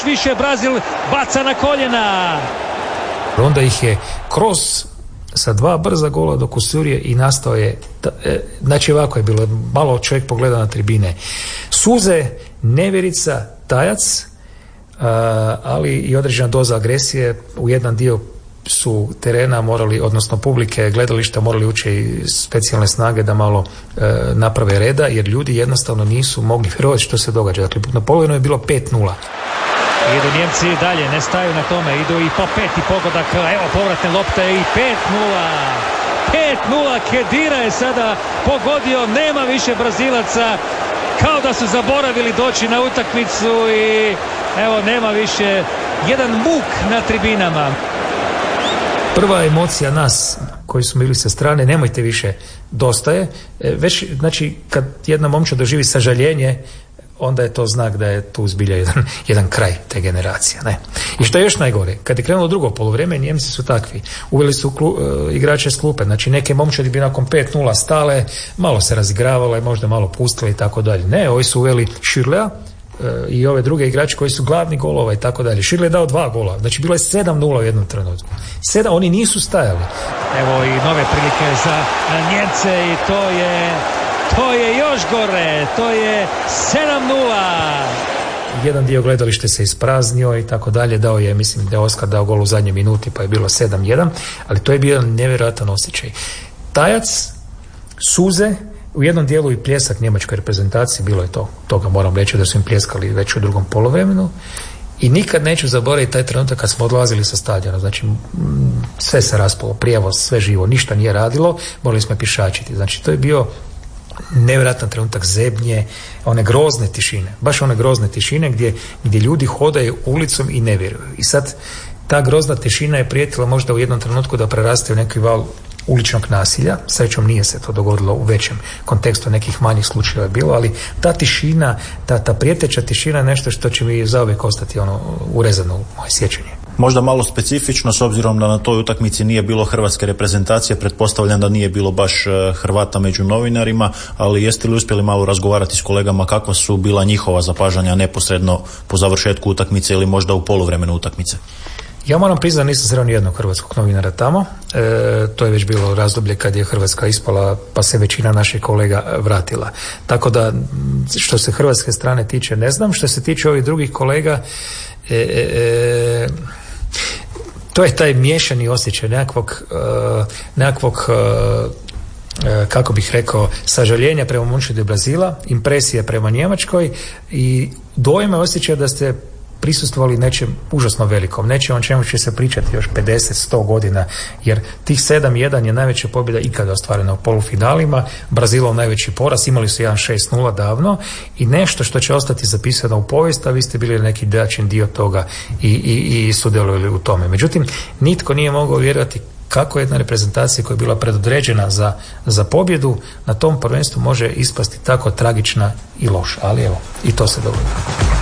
Više Brazil baca na koljena. Onda ih je kroz sa 2 brza gola do kusurije i nastao je, znači ovako je bilo, malo čovjek pogleda na tribine. Suze, nevjerica, tajac, ali i određena doza agresije. U jedan dio su terena morali, odnosno publike, gledališta morali ući i specijalne snage da malo naprave reda, jer ljudi jednostavno nisu mogli vjerovati što se događa. Dakle, na polovinu je bilo 5-0. Idu Njemci dalje, ne staju na tome, idu i po 5 pogodak, evo povratne lopte i 5-0. 5-0, Kedira je sada pogodio, nema više Brazilaca, kao da su zaboravili doći na utakmicu i evo nema više, jedan muk na tribinama. Prva emocija nas koji smo bili sa strane, nemojte više, dosta je. Već, znači, kad jedna momčad doživi sažaljenje, onda je to znak da je tu zbilja jedan kraj te generacije. Ne? I što je još najgore, kad je krenulo drugo poluvrijeme, Njemci su takvi. Uveli su igrače s klupe, znači neke momčadi bi nakon 5-0 stale, malo se razigravale, možda malo pustile i tako dalje. Ne, ovi su uveli Schürrlea i ove druge igrače koji su glavni golova i tako dalje. Schürrle je dao 2 gola, znači bilo je 7-0 u jednom trenutku. 7, oni nisu stajali. Evo i nove prilike za Njemce i to je još gore, to je 7-0. Jedan dio gledalište se ispraznio i tako dalje, dao je, mislim da je Oskar dao gol u zadnjoj minuti pa je bilo 7-1, ali to je bio nevjerojatan osjećaj. Tajac, suze, u jednom dijelu i pljesak njemačkoj reprezentaciji, bilo je to, toga moram reći da su im pljeskali već u drugom poluvremenu i nikad neću zaboraviti taj trenutak kad smo odlazili sa stadiona, znači sve se raspalo, prijevoz, sve živo, ništa nije radilo, morali smo pješačiti, znači to je bio nevjerojatan trenutak zebnje, one grozne tišine, baš one grozne tišine gdje ljudi hodaju ulicom i ne vjeruju. I sad ta grozna tišina je prijetila možda u jednom trenutku da preraste u neki val uličnog nasilja. Srećom nije se to dogodilo u većem kontekstu, nekih manjih slučajeva je bilo, ali ta tišina, ta prijeteća tišina je nešto što će mi zauvijek ostati urezano u moje sjećanje. Možda malo specifično, s obzirom da na toj utakmici nije bilo hrvatske reprezentacije, pretpostavljam da nije bilo baš Hrvata među novinarima, ali jeste li uspjeli malo razgovarati s kolegama kakva su bila njihova zapažanja neposredno po završetku utakmice ili možda u poluvremenu utakmice? Ja moram priznati, nisam sreo ni jednog hrvatskog novinara tamo. To je već bilo razdoblje kad je Hrvatska ispala, pa se većina naših kolega vratila. Tako da, što se hrvatske strane tiče, ne znam. Što se tiče ovih drugih kolega, to je taj miješani osjećaj nekakvog kako bih rekao, sažaljenja prema momčadi Brazila, impresije prema Njemačkoj i dojma osjećaja da ste prisustvovali nečem užasno velikom, nečem o čemu će se pričati još 50-100 godina, jer tih 7-1 je najveća pobjeda ikada ostvarena u polufinalima, Brazilov najveći poraz, imali su 1-6-0 davno i nešto što će ostati zapisano u povijest, a vi ste bili neki dačin dio toga i sudjelovali u tome. Međutim, nitko nije mogao vjerovati kako jedna reprezentacija koja je bila predodređena za pobjedu na tom prvenstvu može ispasti tako tragična i loša, ali evo, i to se dogodilo.